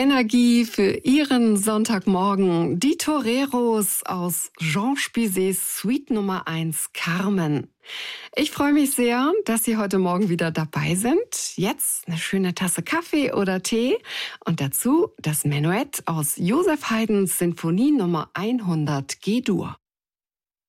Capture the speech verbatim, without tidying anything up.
Energie für Ihren Sonntagmorgen. Die Toreros aus Jean Bizets Suite Nummer eins Carmen. Ich freue mich sehr, dass Sie heute Morgen wieder dabei sind. Jetzt eine schöne Tasse Kaffee oder Tee und dazu das Menuett aus Joseph Haydns Sinfonie Nummer hundert G-Dur.